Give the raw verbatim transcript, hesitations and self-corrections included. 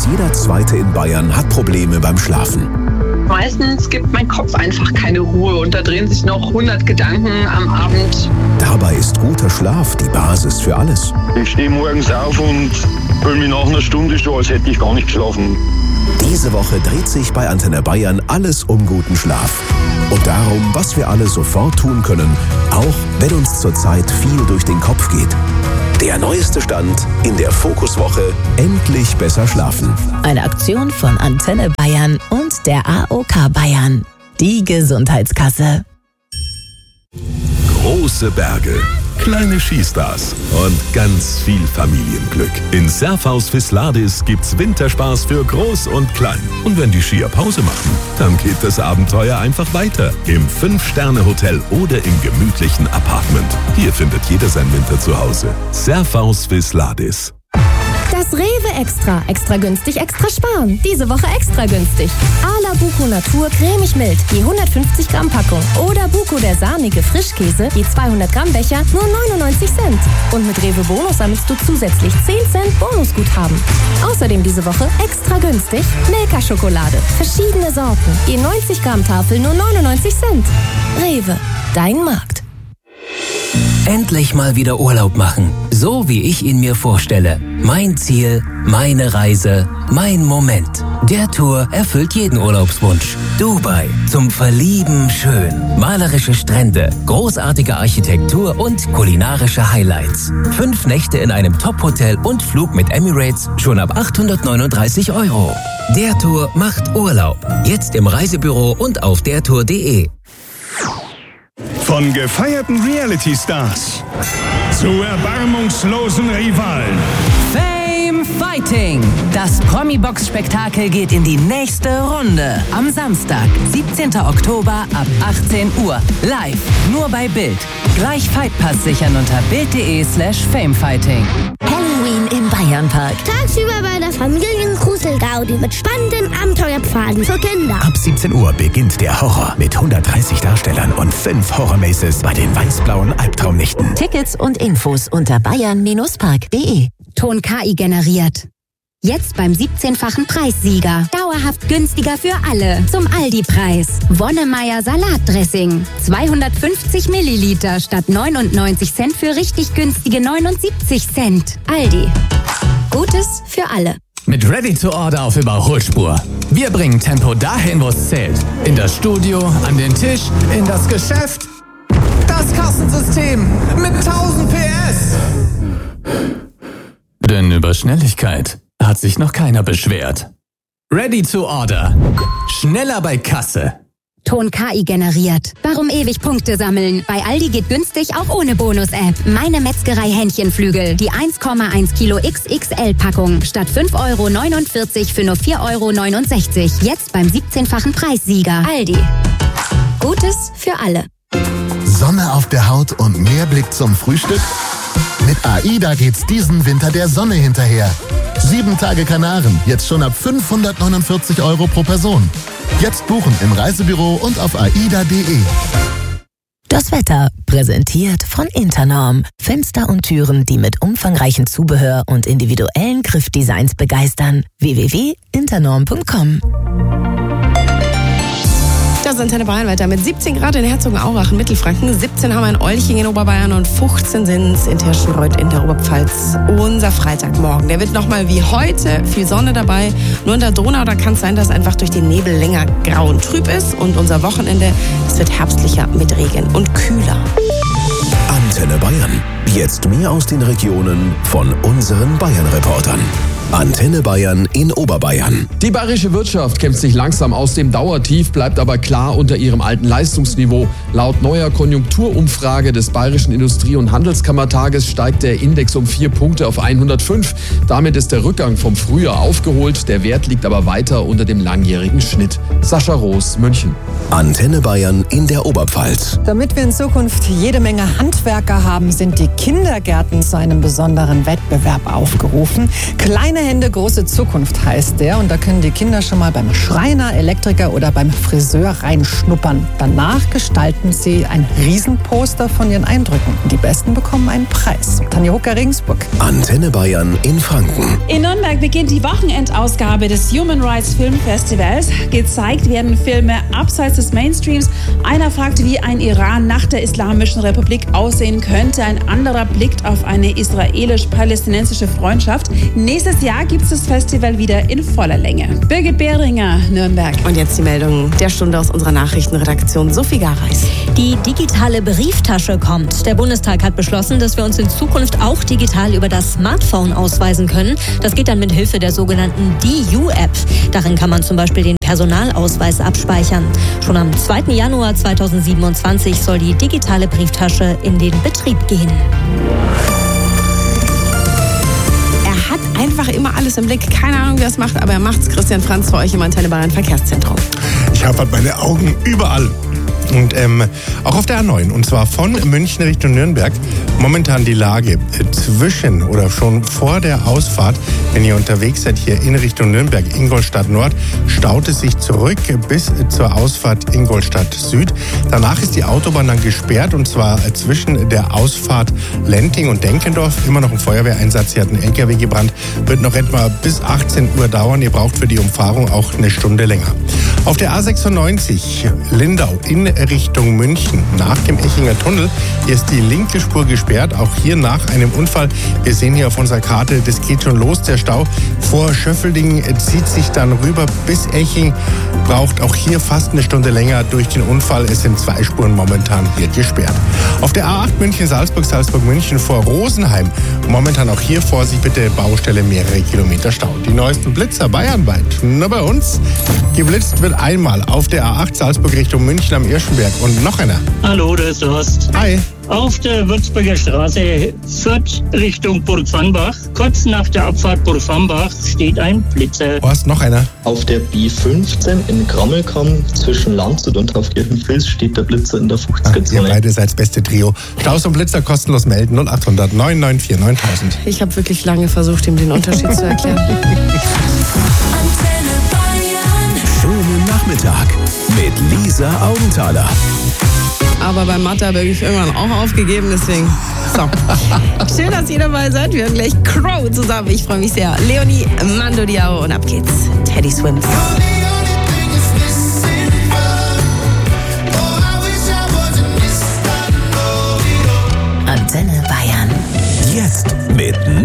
jeder Zweite in Bayern hat Probleme beim Schlafen. Meistens gibt mein Kopf einfach keine Ruhe und da drehen sich noch hundert Gedanken am Abend. Dabei ist guter Schlaf die Basis für alles. Ich stehe morgens auf und fühle mich nach einer Stunde schon, als hätte ich gar nicht geschlafen. Diese Woche dreht sich bei Antenne Bayern alles um guten Schlaf. Und darum, was wir alle sofort tun können, auch wenn uns zurzeit viel durch den Kopf geht. Der neueste Stand in der Fokuswoche Endlich besser schlafen. Eine Aktion von Antenne Bayern und der A O K Bayern. Die Gesundheitskasse. Große Berge, kleine Skistars und ganz viel Familienglück. In Surfhaus Visladis gibt's Winterspaß für Groß und Klein. Und wenn die Skier Pause machen, dann geht das Abenteuer einfach weiter. Im Fünf-Sterne-Hotel oder im gemütlichen Apartment. Hier findet jeder sein Winter zu Hause. Surfhaus Visladis. Das Rewe Extra. Extra günstig, extra sparen. Diese Woche extra günstig. Ala Buko Natur cremig mild, je hundertfünfzig Gramm Packung. Oder Buko der sahnige Frischkäse, je zweihundert Gramm Becher, nur neunundneunzig Cent. Und mit Rewe Bonus sammelst du zusätzlich zehn Cent Bonusguthaben. Außerdem diese Woche extra günstig Milka Schokolade. Verschiedene Sorten, je neunzig Gramm Tafel, nur neunundneunzig Cent. Rewe, dein Markt. Endlich mal wieder Urlaub machen, so wie ich ihn mir vorstelle. Mein Ziel, meine Reise, mein Moment. Der Tour erfüllt jeden Urlaubswunsch. Dubai, zum Verlieben schön. Malerische Strände, großartige Architektur und kulinarische Highlights. Fünf Nächte in einem Top-Hotel und Flug mit Emirates schon ab achthundertneununddreißig Euro. Der Tour macht Urlaub. Jetzt im Reisebüro und auf dertour punkt de. Von gefeierten Reality-Stars zu erbarmungslosen Rivalen. Fame Fighting. Das Promi-Box-Spektakel geht in die nächste Runde. Am Samstag, siebzehnten Oktober ab achtzehn Uhr. Live, nur bei Bild. Gleich Fightpass sichern unter bild punkt de slash famefighting. Halloween im Bayernpark. Tagsüber bei der Familien-Grusel-Gaudi mit spannenden Abenteuerpfaden für Kinder. Ab siebzehn Uhr beginnt der Horror mit hundertdreißig Darstellern und fünf Horror-Maces bei den weiß-blauen Albtraumnächten. Tickets und Infos unter bayern park punkt de. Ton K I generiert. Jetzt beim siebzehnfachen Preissieger. Dauerhaft günstiger für alle. Zum Aldi-Preis. Wonnemeier Salatdressing. zweihundertfünfzig Milliliter statt neunundneunzig Cent für richtig günstige neunundsiebzig Cent. Aldi. Gutes für alle. Mit Ready to Order auf Überholspur. Wir bringen Tempo dahin, wo es zählt. In das Studio, an den Tisch, in das Geschäft. Das Kassensystem mit tausend P S. Denn über Schnelligkeit hat sich noch keiner beschwert. Ready to Order. Schneller bei Kasse. Ton K I generiert. Warum ewig Punkte sammeln? Bei Aldi geht günstig auch ohne Bonus-App. Meine Metzgerei Hähnchenflügel. Die eins Komma eins Kilo X X L-Packung. Statt fünf Euro neunundvierzig für nur vier Euro neunundsechzig. Jetzt beim siebzehnfachen Preissieger. Aldi. Gutes für alle. Sonne auf der Haut und mehr Blick zum Frühstück? Mit AIDA geht's diesen Winter der Sonne hinterher. Sieben Tage Kanaren, jetzt schon ab fünfhundertneunundvierzig Euro pro Person. Jetzt buchen im Reisebüro und auf aida punkt de. Das Wetter, präsentiert von Internorm. Fenster und Türen, die mit umfangreichen Zubehör und individuellen Griffdesigns begeistern. w w w punkt internorm punkt com. Das ist Antenne Bayern weiter mit siebzehn Grad in Herzogenaurach in Mittelfranken, siebzehn haben wir in Olching in Oberbayern und fünfzehn sind es in Tirschenreuth in der Oberpfalz. Unser Freitagmorgen, der wird nochmal wie heute, viel Sonne dabei. Nur in der Donau, da kann es sein, dass einfach durch den Nebel länger grau und trüb ist. Und unser Wochenende, das wird herbstlicher mit Regen und kühler. Antenne Bayern. Jetzt mehr aus den Regionen von unseren Bayern-Reportern. Antenne Bayern in Oberbayern. Die bayerische Wirtschaft kämpft sich langsam aus dem Dauertief, bleibt aber klar unter ihrem alten Leistungsniveau. Laut neuer Konjunkturumfrage des Bayerischen Industrie- und Handelskammertages steigt der Index um vier Punkte auf hundertfünf. Damit ist der Rückgang vom Frühjahr aufgeholt. Der Wert liegt aber weiter unter dem langjährigen Schnitt. Sascha Roos, München. Antenne Bayern in der Oberpfalz. Damit wir in Zukunft jede Menge Handwerker haben, sind die Kindergärten zu einem besonderen Wettbewerb aufgerufen. Kleine Hände, große Zukunft heißt der. Und da können die Kinder schon mal beim Schreiner, Elektriker oder beim Friseur reinschnuppern. Danach gestalten sie ein Riesenposter von ihren Eindrücken. Und die Besten bekommen einen Preis. Tanja Hucker, Regensburg. Antenne Bayern in Franken. In Nürnberg Nürnberg beginnt die Wochenendausgabe des Human Rights Film Festivals. Gezeigt werden Filme abseits des Mainstreams. Einer fragt, wie ein Iran nach der Islamischen Republik aussehen könnte. Ein anderer blickt auf eine israelisch-palästinensische Freundschaft. Nächstes Jahr gibt es das Festival wieder in voller Länge. Birgit Behringer, Nürnberg. Und jetzt die Meldung der Stunde aus unserer Nachrichtenredaktion. Sophie Gareis. Die digitale Brieftasche kommt. Der Bundestag hat beschlossen, dass wir uns in Zukunft auch digital über das Smartphone ausweisen können. Das geht dann mit Hilfe der sogenannten D U-App. Darin kann man zum Beispiel den Personalausweis abspeichern. Schon am zweiten Januar zweitausendsiebenundzwanzig soll die digitale Brieftasche in den Betrieb gehen. Er hat einfach immer alles im Blick. Keine Ahnung, wie er es macht, aber er macht's. Christian Franz für euch im Antenne Bayern Verkehrszentrum. Ich habe halt meine Augen überall. Und ähm, auch auf der A neun, und zwar von München Richtung Nürnberg. Momentan die Lage zwischen oder schon vor der Ausfahrt, wenn ihr unterwegs seid hier in Richtung Nürnberg, Ingolstadt Nord, staut es sich zurück bis zur Ausfahrt Ingolstadt Süd. Danach ist die Autobahn dann gesperrt, und zwar zwischen der Ausfahrt Lenting und Denkendorf. Immer noch ein Feuerwehreinsatz, hier hat ein L K W gebrannt, wird noch etwa bis achtzehn Uhr dauern. Ihr braucht für die Umfahrung auch eine Stunde länger. Auf der A sechsundneunzig Lindau in Richtung München nach dem Echinger Tunnel. Hier ist die linke Spur gesperrt, auch hier nach einem Unfall. Wir sehen hier auf unserer Karte, das geht schon los, der Stau. Vor Schöffeldingen zieht sich dann rüber bis Eching, braucht auch hier fast eine Stunde länger durch den Unfall. Es sind zwei Spuren momentan hier gesperrt. Auf der A acht München-Salzburg, Salzburg-München vor Rosenheim. Momentan auch hier Vorsicht bitte, Baustelle, mehrere Kilometer Stau. Die neuesten Blitzer bayernweit. Nur bei uns geblitzt wird einmal auf der A acht Salzburg Richtung München am Irschenberg. Und noch einer. Hallo, da ist der Horst. Hi. Auf der Würzburger Straße Fürth Richtung Burg Vanbach. Kurz nach der Abfahrt Burg Vanbach steht ein Blitzer. Horst, noch einer. Auf der B fünfzehn in Grammelkamm zwischen Landshut und Taufkirchen-Vils steht der Blitzer in der fünfziger-Zone. Ihr beide seid das beste Trio. Staus und Blitzer kostenlos melden. null acht hundert neun neun vier neuntausend. Ich habe wirklich lange versucht, ihm den Unterschied zu erklären. Schönen Nachmittag mit Lisa Augenthaler. Aber bei Mathe habe ich irgendwann auch aufgegeben, deswegen. So. Schön, dass ihr dabei seid. Wir hören gleich Crow zusammen. Ich freue mich sehr. Leonie, Mando Diao und ab geht's. Teddy Swims.